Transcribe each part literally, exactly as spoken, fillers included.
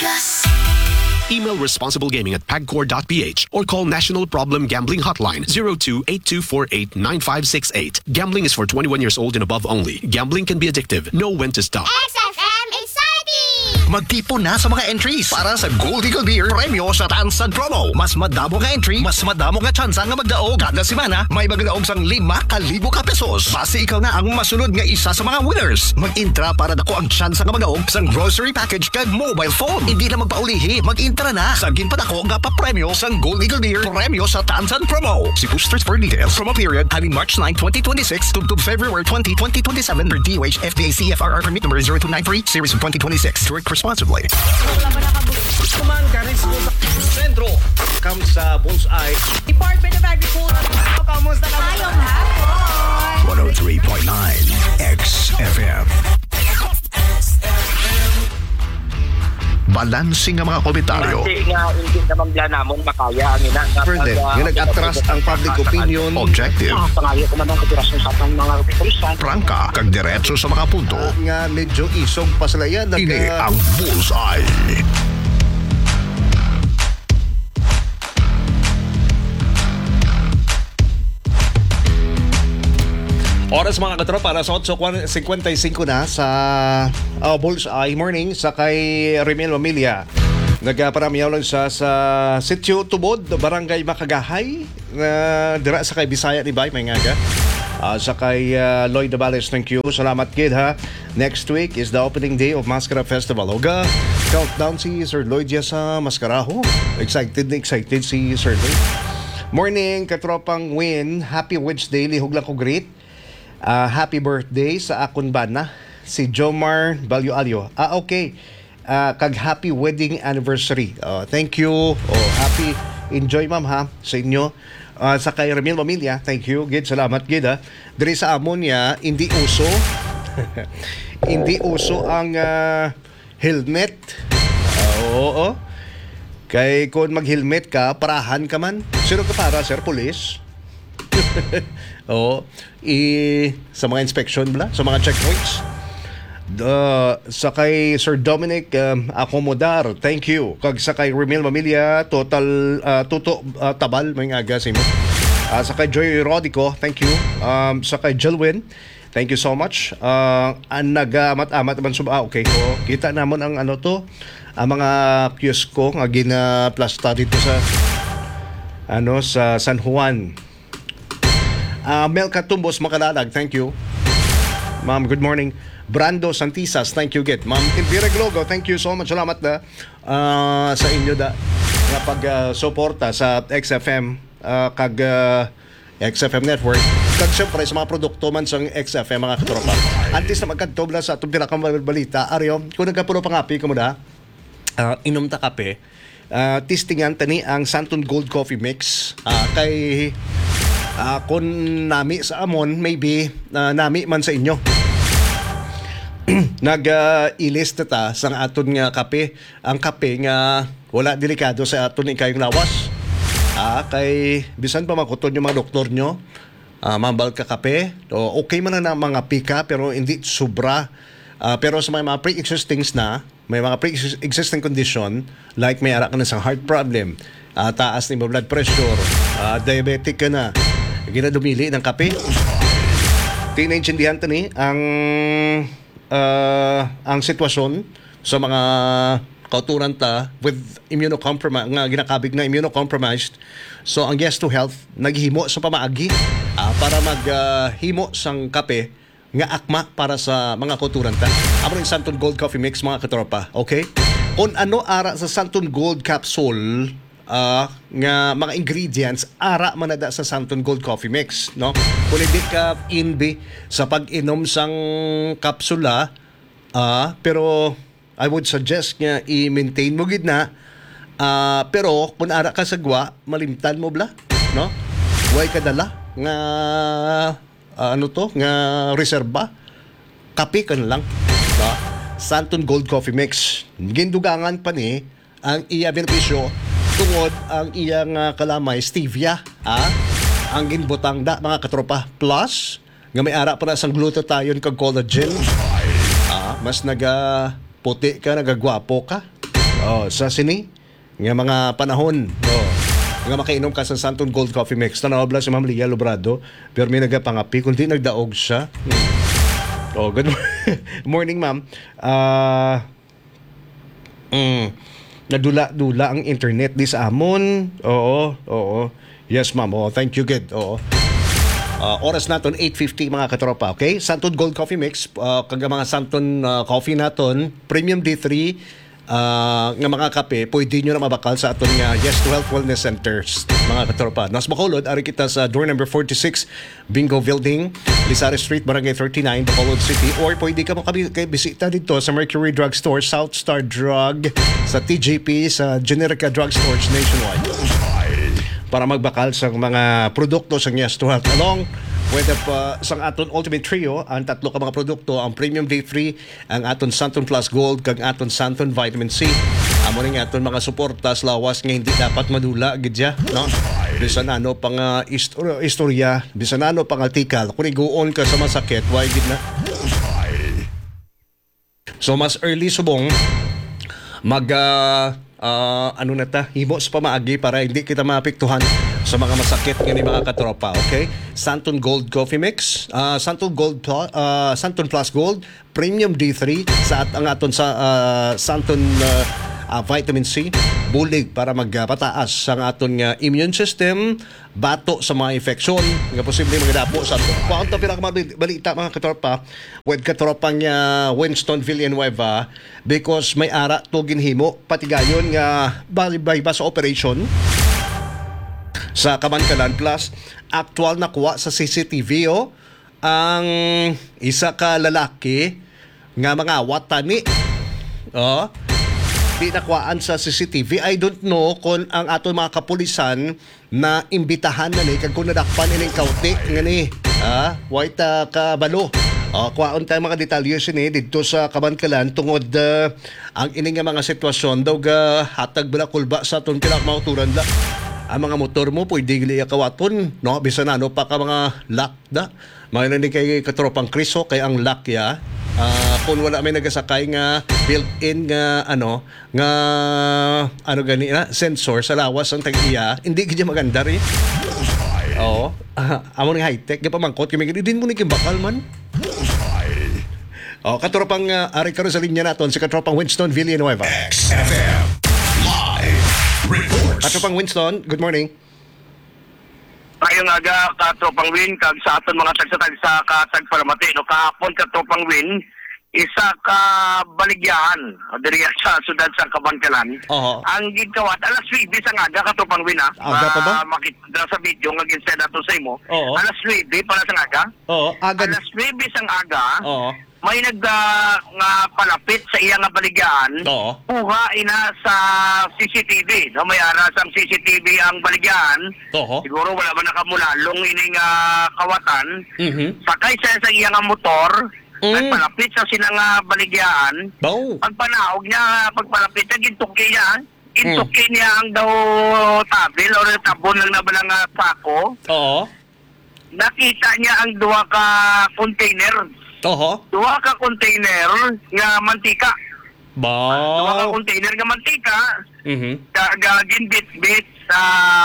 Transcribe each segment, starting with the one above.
Plus. Email responsiblegaming at pagcor dot p h or call National Problem Gambling Hotline zero two eight two four eight nine five six eight. Gambling is for twenty-one years old and above only. Gambling can be addictive. Know when to stop. X F M Exciting! Magtipon na sa mga entries para sa Gold Eagle Beer premyo sa Tansan Promo. Mas madamo nga entry, mas madamo nga tsansa nga magdaog kada semana. May magdaog sang lima kalibo ka pesos. Base ikaw na ang masunod nga isa sa mga winners. Mag-intra para dako ang tsansa nga magdaog sang grocery package kag mobile phone. Hindi na magpaulihi, mag-intra na. Sagin pa dako nga pa-premyo sang Gold Eagle Beer premyo sa Tansan Promo. See boosters for details. Promo period having March ninth, twenty twenty-six to, to February twentieth, twenty twenty-seven per D O H F D A C F R R permit number zero two nine three series of twenty twenty-six. Drink responsibly. Kuman karis ko sa sentro. Kam sa Bullseye. Department of Agriculture. Kamusta ka? Ayong hapon. one oh three point nine X F M. Balansing ang mga komentaryo. Kasi nga, hindi naman bla namon makaya ang ina. Further, nga nag-atras ang public opinion. Objective. Pangayo ko man ang kapirasyon sa atang mga pulisan. Prangka, kag diretso sa mga punto. Uh, nga medyo isog pa sila yan. Ini ang Bullseye. Oras mga katropa, alas eight fifty-five na sa uh, Bullseye Morning sa kay Remel Mamilya. Nagparamyaw lang siya sa Sitio Tubod, Barangay Makagahay, uh, dira sa kay Bisaya ni Bay, may ngaga. Uh, sa kay uh, Lloyd Navales, thank you. Salamat kid ha. Next week is the opening day of Mascara Festival. Oga, countdown si Sir Lloyd ya sa Mascaraho. Excited na excited si Sir Lloyd. Morning, katropang Win. Happy Wednesday, lihog lang ko great. Uh, happy birthday sa akon bana si Jomar Balyoalyo. Ah okay. Uh, kag happy wedding anniversary. Uh, thank you. Oh, happy enjoy ma'am ha sa inyo. Uh, sa kay Ramil Mamilya, thank you. Gid salamat gid ha. Diri sa amon ya hindi uso. Hindi uso ang uh, helmet. Uh, oo. Kay kung mag-helmet ka, parahan ka man. Sino ka para, sir? Police? Oo. I, sa mga inspection bla, sa mga checkpoints. Uh, sa kay Sir Dominic um, Acomodar, thank you. Kag sa kay Remil Mamilya, total uh, tuto uh, tabal may aga sa imo. Uh, sa kay Joy Rodico, thank you. Um, sa kay Jelwin, thank you so much. Uh, ang nagamat-amat man sub ah, okay ko. Kita namon ang ano to, ang mga kiosko nga gina-plasta dito sa ano sa San Juan. Uh, Mel Katumbos Makalalag, thank you. Ma'am, good morning. Brando Santisas, thank you git. Ma'am Elvira Glogo, thank you so much. Salamat na uh, sa inyo da nga pag-suporta uh, sa X F M uh, kag uh, X F M Network. Kag syempre sa mga produkto man sa X F M mga katropa. Antes na magkadtob na sa atong tinakang balita, Aryo, kung nagkapuno pangapi ka mo da, uh, inom ta kape, uh, tistingan tani ang Santon Gold Coffee Mix uh, kay Uh, kung nami sa amon, maybe uh, nami man sa inyo. Nag-ilis uh, ta sa aton nga kape. Ang kape nga wala delikado sa aton ikayong lawas. Ah, kay bisan pa makuton yung mga doktor nyo, uh, mambal ka kape. O, okay man na mga pika pero hindi sobra. Uh, pero sa mga, mga pre-existing na, may mga pre-existing condition like may ara ka na sa heart problem, uh, taas ni blood pressure, uh, diabetic ka na, ginadumili ng kape. Tinaintindihan to ni ang uh, ang sitwasyon sa mga kauturan ta with immunocompromised nga ginakabig na immunocompromised. So ang Yes to Health naghimo sa pamaagi uh, para maghimo uh, sang kape nga akma para sa mga kauturan ta. Amo ning Santon Gold Coffee Mix mga katropa. Okay? Kung ano ara sa Santon Gold Capsule Uh, nga mga ingredients ara man na sa Santon Gold Coffee Mix, no? Kung hindi ka inbi sa pag-inom sang kapsula, uh, pero I would suggest nga i-maintain mo gid na. Uh, pero kung ara ka sagwa, malimtan mo bla, no? Way ka dala nga uh, ano to, nga reserba. Kape ka na lang, no? Santon Gold Coffee Mix. Gindugangan pa ni ang iya benepisyo tungod ang iyang uh, kalamay stevia, ah? Ang ginbutang da mga katropa. Plus, nga may ara pa na sang glutathione kag collagen. Ah, mas naga puti ka, nagagwapo ka. Oh, sa sini nga mga panahon. Oh. Nga makainom ka sa Santon Gold Coffee Mix. Tanaw bla si Ma'am Lia Lobrado, pero may nagapangapi kundi nagdaog siya. Hmm. Oh, good morning, ma'am. Ah, mm, nadula-dula ang internet di sa amon. Oo, oo. Yes, ma'am. Oh, thank you, good. Oo. Uh, oras naton eight fifty mga katropa, okay? Santon Gold Coffee Mix, uh, kaga mga Santon uh, coffee naton, Premium D three, uh, nga mga kape, pwede nyo na mabakal sa aton nga Yes to Health Wellness Centers, mga katropa. Nas Bacolod, ari kita sa door number forty-six, Bingo Building, Lizares Street, Barangay thirty-nine, Bacolod City. Or pwede ka makabisita dito sa Mercury Drug Store, South Star Drug, sa T J P, sa Generica Drug Stores nationwide, para magbakal sa mga produkto sa Yes to Health. Along with the, uh, sang aton Ultimate Trio, ang tatlo ka mga produkto, ang Premium D three, ang aton Santon Plus Gold, kag aton Santon Vitamin C. Amo ning aton mga suportas lawas nga hindi dapat madula gidya, no? Bisan ano pang uh, istor- istorya, bisan ano pang article, kung iguon ka sa masakit, why gid na. So mas early subong mag uh, uh, ano na ta, himo sa pamaagi para hindi kita maapektuhan sa mga masakit ng mga katropa, okay? Santon Gold Coffee Mix, uh, Santon Gold uh, Santon Plus Gold, Premium D three sa at ang aton sa uh, Santon uh, uh, Vitamin C, bulig para magpataas sa aton nga immune system, bato sa mga infeksyon nga posible magdapo sa aton. Paunta pila ka balita mga katropa with katropang uh, Winston Villanueva, because may ara to ginhimo patigayon nga balibay ba sa operation sa Kamankalan. Plus actual na kuha sa C C T V oh, ang isa ka lalaki nga mga watani oh, pinakuhaan sa C C T V. I don't know kung ang aton mga kapulisan na imbitahan na ni kag kung nadakpan ining kauti nga ni ah, white uh, kabalo. Uh, kuwaon tayo mga detalyos ini dito sa Kamankalan tungod uh, ang ining nga mga sitwasyon daw ga hatag bala kulba sa aton pinakmauturan la. Ang mga motor mo pwede gili kawaton, no? Bisan ano pa ka mga lock da. Mayroon din kay katropang Kriso kay ang lock ya. Uh, kung wala may nagasakay nga built-in nga ano nga ano gani na sensor sa lawas ang tag-iya, hindi gid maganda rin. Oo. Uh, amo nga high-tech ga pamangkot kay din mo ni kimbakal man. Oh, katropang uh, ari karon sa linya naton si katropang Winston Villanueva. X F M Live Reports. Katropang Winston, good morning. Ngayong aga, katropang win, kag sa aton mga tagsatag sa katagpalamati, no, kahapon katropang win, isa ka baligyahan, diri sa sudad sa Kamankalan. Oo. Ang gidkawat, alas nuwebe sa nga aga, katropang win, ha? Aga pa ba? Uh, makita sa video, nga ginsa nato sa imo. Oo. Alas nuwebe para sa aga. Oo, agad. Alas nuwebe sa aga, Oo. may nag uh, nga palapit sa iya nga baligyan. Oo. Kuha ina sa C C T V, no, may aras ang C C T V ang baligyan. Oo. Siguro wala man nakamulalong ining uh, kawatan. Mhm. Sakay siya sa iya nga motor, Mm. at palapit sa sinang nga baligyan. Bow. Pagpanaog niya, pagpalapit niya, gintuki niya. Intuki Mm. niya ang daw tabel o tabon lang na balang uh, sako. Oo. Nakita niya ang duwa ka container. Oo. Duwa ka container nga mantika. Duwa ka Bow. container nga mantika. Mhm. Gagin bit-bit sa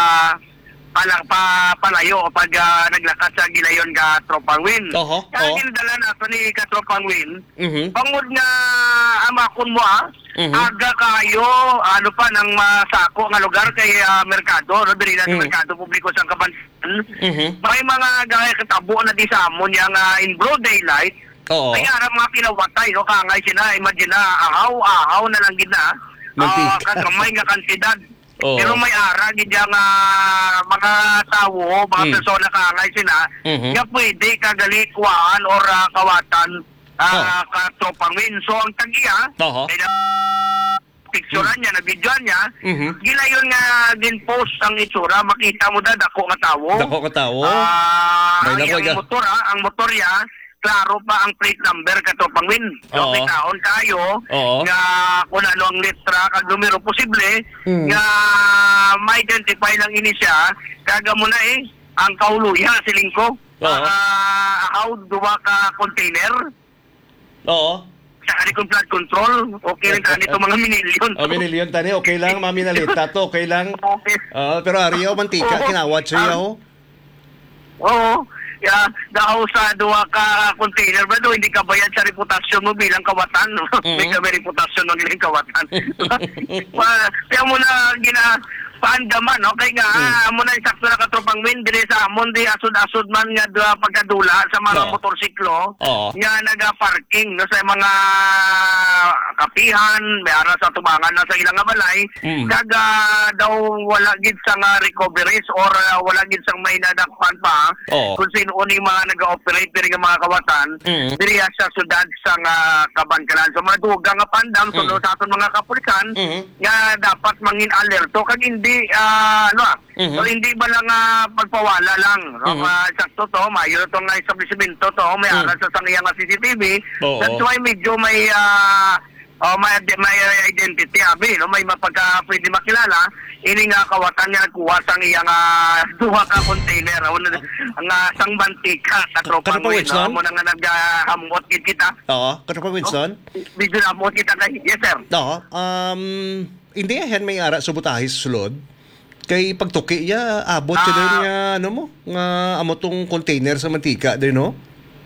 palang pa palayo pag uh, naglakad sa gilayon ka Tropang Win. Oho, Kaya oo. ginadala nato ni ka Tropang Win. Mhm. Pangod nga amakon mo ah. Mhm. Aga kayo ano pa nang masako nga lugar kay uh, merkado, no, diri na sa Mhm. merkado publiko sa Kabansan. Mhm. May mga gaya katabo na di sa amon yang uh, in broad daylight. Oo. Kaya ara mga pinawatay no kangay sina imagine na ahaw ahaw na lang gid na. Mantika. Ah, kagamay nga kantidad. Oo. Pero may ara gid yang uh, mga tawo, mga Mm. persona kangay sina, Mhm. nga pwede kagalikuan or uh, kawatan uh, Oh. katropang win. So ang tagiya, Oo. ay na picturean niya, na videoan niya, Mhm. gilayon nga din post ang itsura, makita mo da dako nga tawo. Dako ka tawo. Ah, May ang nakoy iyang ka. motor ah, ang motor ya, klaro pa ang plate number katropang win. So Oo. bitaon kayo Oo. nga kung ano ang letra kag numero posible Mm. nga ma-identify lang ini siya kaga mo na eh ang kauluya silingko. Oo. Ah, how duwa ka container. Oo. Tsaka ni kung flood control, okay rin tani itong mga minilyon. O, minilyon tani, okay lang, mami nalita to, okay lang. Okay. Ah, pero ariyo, mantika, Oo. kinawat siya Ah. ho. Oo. Ya, daw sa duwa ka container ba do hindi ka bayad sa reputasyon mo bilang kawatan. Hindi ka may reputasyon ng ilang kawatan. Pa- Kaya mo na gina paandaman, no? Kaya nga, ah, mo na isakto na katropang win, dire sa amon, di asod-asod man nga duwa pagkadula sa mga Oo. motorsiklo, Oo. nga naga-parking, no? Sa mga kapihan, may ara sa tubangan na sa ilang nga balay, Mm. kaga daw wala gid sa nga recoveries or uh, wala gid sa may nadakpan pa Oo. kung sino ni mga nag-operate diri nga mga kawatan Mm. diri sa syudad sa nga Kabankalan. So mga dugang nga pandam Mm. so sa aton mga kapulisan Mhm. nga dapat mangin alerto kag hindi ah, ano ah, Mhm. so hindi ba lang ah, pagpawala lang no? Mhm. Ah, sakto to mayo to nga establishmento to may Mm. aral sa sangyang nga C C T V. Oo. That's why medyo may ah, oh, may, may identity abi no may mapagka pwede makilala ini nga kawatan nga nagkuha sang iyang uh, duha ka container o ang uh, sang mantika sa tropang Kano pa, win Winston? no mo na nga naghamot gid kita Oo, katropang Winston. medyo namot kita kay yes sir. Oo, um, hindi yan may ara subutahis sulod. Kay pagtuki ya abot siya Ah. din nga ano mo nga amo tong container sa mantika din no.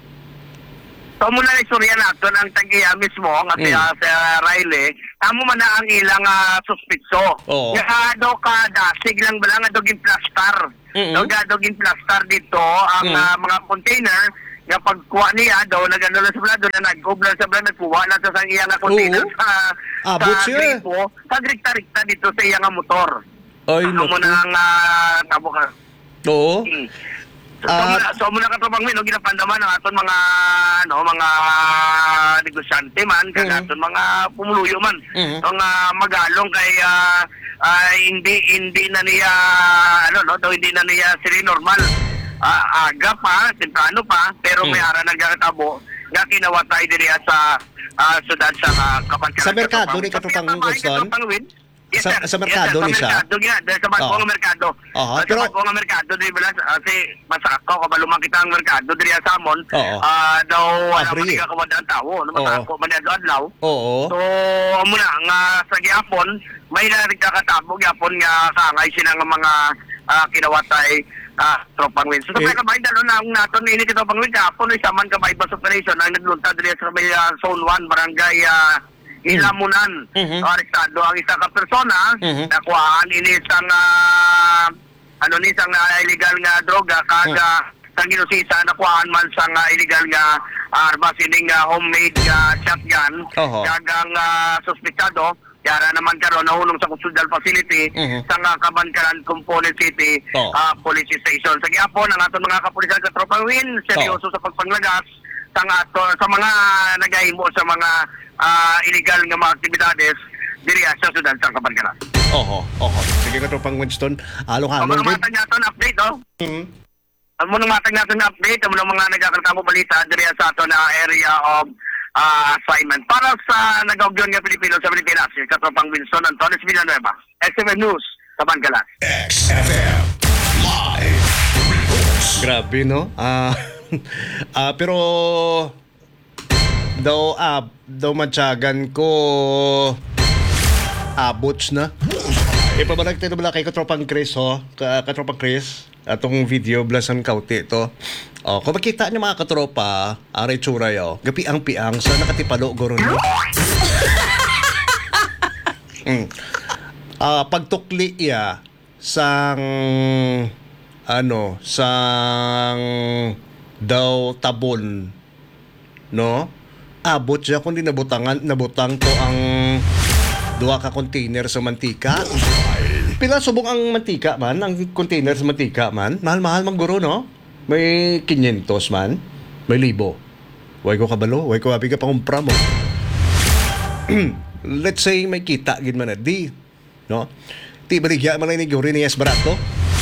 So muna na istorya natin ang tagiya mismo nga Mm. sa sa Riley amo man na ang ilang uh, suspitso Oo. nga daw ka dasig lang ba lang nga dogin plastar Mm-mm. daw ga dogin plastar dito ang Mm. ah, mga container nga pagkuha niya daw nagano lang sa blado na nag-goblan sa blado nagkuha na sa sang iya nga container Oo. sa Abot sa siya. gripo pagrikta-rikta dito sa iya nga motor. Ay, Amo naku. na ang uh, tabo ka. Oo. Hmm. So, Ah. muna, so muna ka trabang no ginapandaman ang aton mga ano mga negosyante man kag Mhm. aton mga pumuluyo man Mhm. mga magalong kay ah, ah, hindi hindi na niya ano no daw hindi na niya sila normal. Ah, aga pa, temprano pa, pero may Mhm. ara nagkatabo nga kinawatay diri sa ah, syudad sa uh, Kapankalan. Sa merkado ni Katupang Winston? Yes, Sa- sir. sa merkado yes, ni sir. siya? Sa merkado niya, dahil sa bagong Oo. merkado. Oo, Sa pero- bagong merkado, di ba lang, kasi masako, kabalumang kita ang merkado, diri sa Amon, Oo. ah, daw, wala Abri. man ka kawadaan tao, no, Oo. masako man yan adlaw. Oo. So, amo na, nga sa gihapon, may narigkakatabo, gihapon nga kangay sila nga mga ah, kinawatay ah, tropang win. So, sa Eh. mga kabay, dalo na ang naton, ini kita tropang win, kahapon, isa man kabay bus operation, ang naglunta diri sa may ah, zone one, barangay ah, Ilamunan. Mhm. Arestado ang isa ka persona, Mhm. nakuhaan ini isang ah, ano ni isang ah, illegal nga droga kaga sa ginusisa nakuhaan man sa nga illegal nga armas ining nga homemade nga shotgun Oho. kagang uh, suspetsado yara naman karon nahulong sa custodial facility Mhm. sa nga Kabankalan Component City Oo. ah, Police Station. Sa gihapon ang aton mga kapulisan sa Tropang Win seryoso sa pagpanglagas sa nga ato, sa mga nagahimo sa mga ah, illegal nga mga aktibidades diri sa syudad sa Kabankalan. Oho. Oho. Sige Katupang Winston. Along Ang halong mga gid. matag natin update, oh. Mhm. Ang mga matag natin na update, ang mga mga nagkakatamo balita diri sa ato na area of ah, assignment. Para sa nag-augyon nga Pilipino sa Pilipinas, yung Katropang Winston Antones Villanueva, S M N News, Kabankalan. X F M Live Reports. Grabe, no? Ah, ah pero daw ah, daw matyagan ko abots na. Ipabalag tayo bala kay Katropang Chris, ho? Ka Katropang Chris, atong video blasan kauti to. Oh, kung makita niyo mga katropa, aray tsura yo. Gapi ang piang sa nakatipalo goron no. mm. Ah, pagtukli ya sang ano, sang daw tabon, no? Abot siya kundi nabutangan, nabutang to ang duha ka container sa mantika. Pila subong ang mantika man, ang container sa mantika man. Mahal-mahal man guro, no? May quinientos man, may libo. Way ko kabalo, way ko abi ka pangumpra mo. Let's say may kita gid man na di, no? Ti baligya man ni guri ni barato.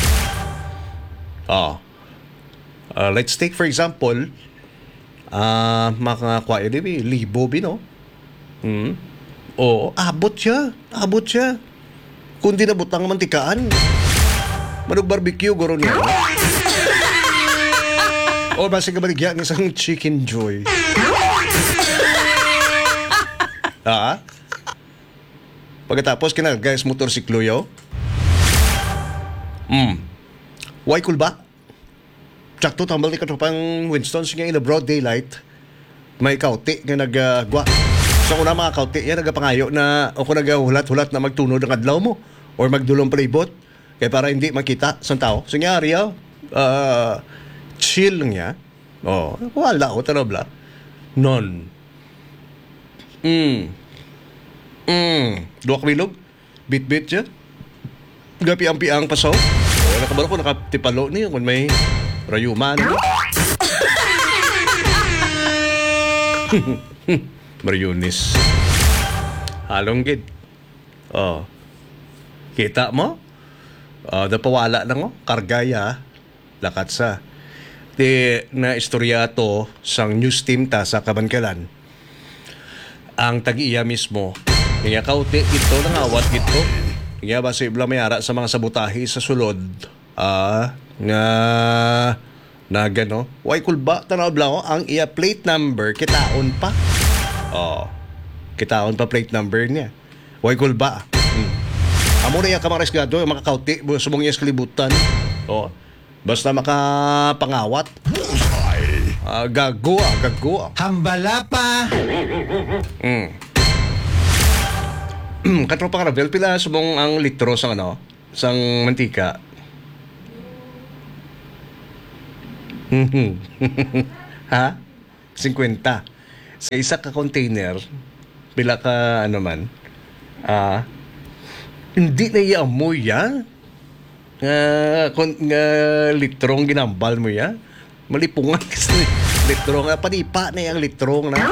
Oh. Uh, let's take for example, ah, uh, makakuha yun, eh, libo bino. Hmm? Oo, abot siya. Abot siya. Kundi na butang mantikaan. Manug barbecue, goro niya. O, basi ka baligya ng isang chicken joy. Ha? Pagkatapos kinal guys motorsiklo yo. Hmm. Why cool ba? Tsakto tambal ni katropang Winston's nga in the broad daylight. May kauti nga nagagwa. So kung na mga kauti yan nagapangayo na o kung nagahulat-hulat na magtunod ang adlaw mo or magdulong palibot kaya para hindi makita sa tao. So nga Ariel, uh, chill lang niya. Oh, wala ko tarabla. Non. Mm. Mm. Dua kabilog. Bit-bit siya. Gapi-ampi-ang pasaw. Oh, nakabalo ko nakatipalo niya kung may rayuman. Marionis. Halong gid. Oh. Kita mo? Uh, napawala lang oh. Kargaya. Lakat sa. Di na istorya to sang news team ta sa Kabankalan. Ang tag-iya mismo. Kaya kauti ito nangawat gito. Kaya ba si Ibla mayara sa mga sabotahe sa sulod. Ah, nga na gano. Why cool ba? Tanaw bla ko ang iya plate number kitaon pa. Oh. Kitaon pa plate number niya. Why cool ba? Hmm. Amo na iya kamaresgado yung makakauti sumong iya kalibutan. Oh. Basta makapangawat. Uh, gago ah, gago ah. Hambala pa. Mm. Katropa ka Ravel, pila sumong ang litro sang ano? Sang mantika? Ha? fifty. Sa isa ka container, pila ka ano man? Ah, hindi na iamoy yan. Nga, kon, nga litrong ginambal mo ya. Malipungan kasi litrong na panipa na yung litrong na.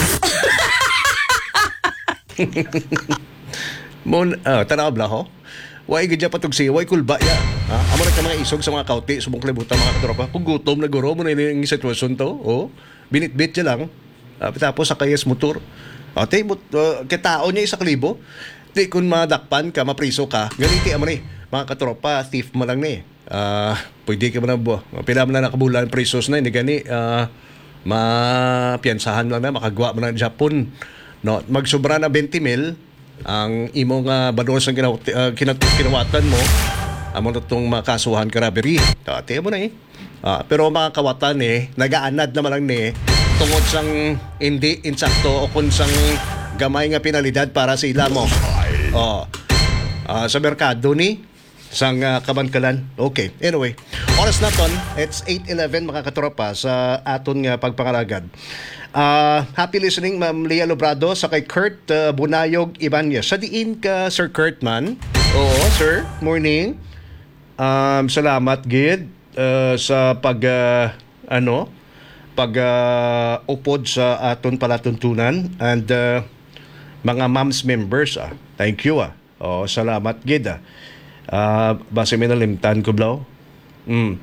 Mon, ah, tanaw bla ho. Way gidya patug si way kulba ya. Ha? Amo na ka mga isog sa mga kauti subong kalibutan mga katropa. Kung gutom na guro mo na yung sitwasyon to, oh. Binit-bit siya lang. Uh, tapos sa kayas motor. Ate, uh, uh, kitao niya isa kalibo. Di kung madakpan ka, mapriso ka, ganiti amo ni. Mga katropa, thief mo lang ni. Uh, pwede ka mo na buwa. Pila mo na nakabulan prisos na, hindi gani. Uh, mapiyansahan lang na, makagawa mo na Japon. No, magsobra na twenty mil, ang imong uh, banos ang ginaw, uh, kinat- kinawatan mo, amo na itong makasuhan ka robbery. Ate mo na eh. Uh, pero mga kawatan eh, nagaanad naman lang ni, tungod sang hindi insakto o kung sang gamay nga penalidad para sa ila mo. Oh. Uh, sa merkado ni sang uh, Kabankalan. Okay. Anyway, oras na ton, it's eight eleven mga katropa sa aton nga pagpangalagad. Uh, happy listening Ma'am Lea Lobrado sa kay Kurt uh, Bunayog Ibanez. Sa diin ka Sir Kurt man. Oo, sir. Morning. Um, salamat gid uh, sa pag uh, ano pag uh, upod sa aton palatuntunan and uh, mga moms members ah. Thank you ah. Oh, salamat gid ah. Uh, base may nalimtan ko blaw. Mm.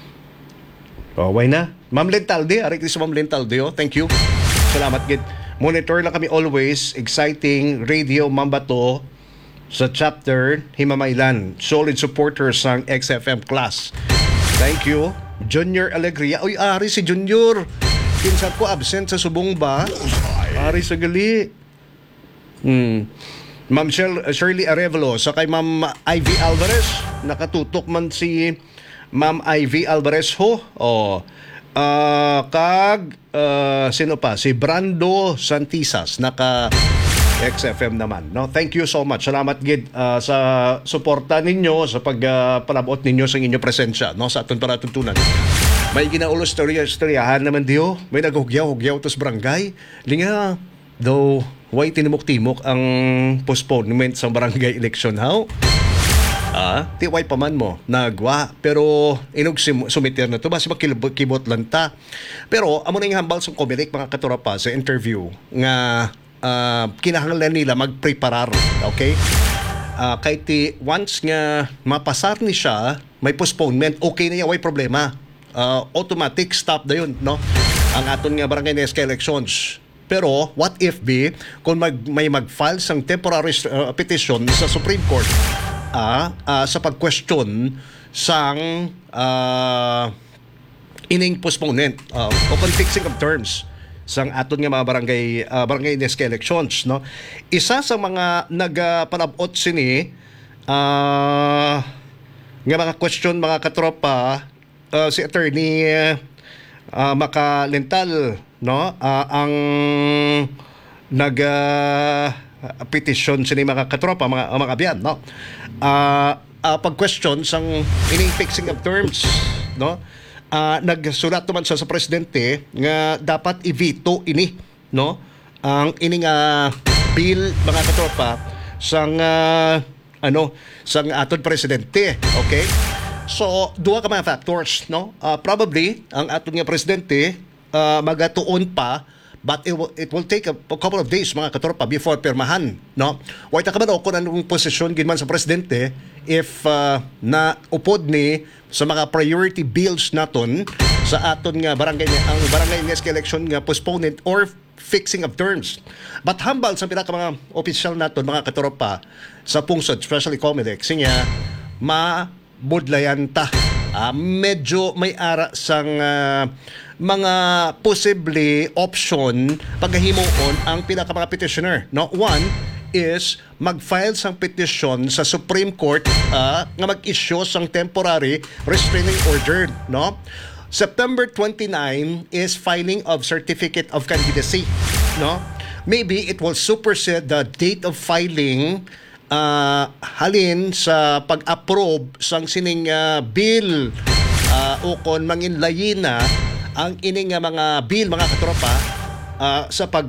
Oh, why na? Ma'am Lentalde, arik sa Ma'am Lentalde, oh. Thank you. Salamat gid. Monitor lang kami always. Exciting Radio Mambato sa chapter Himamaylan. Solid supporters ng X F M class. Thank you. Junior Alegria. Uy, ari si Junior. Pinsan ko absent sa subong ba? Ari sa gali. Hmm. Ma'am Shirley Arevalo, sa kay Ma'am Ivy Alvarez, nakatutok man si Ma'am Ivy Alvarez ho. Oh. Uh, kag uh, sino pa? Si Brando Santisas, naka X F M naman. No, thank you so much. Salamat gid uh, sa suporta ninyo sa pagpalabot uh, ninyo sa inyong presensya no sa aton palatuntunan. May ginaulo storya storyahan naman diyo. May naghugyaw-hugyaw tos barangay. Linga though why tinimok-timok ang postponement sa barangay election how? Ah, ti why pa man mo nagwa pero inog sumiter na to basi makibot lang ta. Pero amo na yung hambal sa Comelec mga katurapa sa interview nga uh, kinahanglan nila magpreparar, okay? Uh, kay ti once nga mapasar ni siya, may postponement, okay na yan, way problema. Uh, automatic stop na yun, no? Ang aton nga barangay N E S C A elections. Pero what if be kung mag, may mag-file sang temporary uh, petition sa Supreme Court ah, uh, sa pag-question sang uh, ining postponement uh, o fixing of terms sang aton nga mga barangay uh, barangay desk elections, no. Isa sa mga nagpalabot sini uh, nga mga question mga katropa, uh, si attorney uh, Makalental, no, uh, ang nag uh, petition sini mga katropa, mga mga abyan, no. Uh, uh, pag-question sang ining fixing of terms, no. Uh, nagsulat naman siya sa presidente nga dapat i-veto ini, no, ang ining uh, bill mga katropa sang uh, ano sang aton presidente. Okay, so duha ka mga factors, no. Uh, probably ang aton nga presidente uh, magatuon pa, but it will, it will take a, a couple of days mga katropa before pirmahan, no. Wa ta ka man o kung anong posisyon ginman sa presidente if uh, na upod ni sa mga priority bills naton sa aton nga barangay ang barangay desk election nga postponement or fixing of terms. But hambal sa pinaka mga opisyal naton mga katropa sa pungsod, especially Comelec, sinya mabudlayan ta. Uh, medyo may ara sang uh, mga posible option paghimuon ang pinaka mga petitioner, no. One is mag-file sang petition sa Supreme Court uh, nga mag-issue sang temporary restraining order, no. September twenty-ninth is filing of certificate of candidacy, no. Maybe it will supersede the date of filing uh, halin sa pag-approve sang sining uh, bill uh, o kon manginlayin na ang ining uh, mga bill mga katropa uh, sa pag